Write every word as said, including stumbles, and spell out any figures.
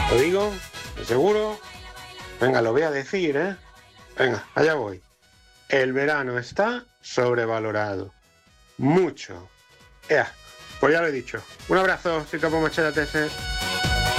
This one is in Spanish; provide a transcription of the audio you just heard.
Lo digo, de seguro. Venga, lo voy a decir, ¿eh? Venga, allá voy. El verano está sobrevalorado. Mucho. Ea, pues ya lo he dicho. Un abrazo, soy Capo Machete.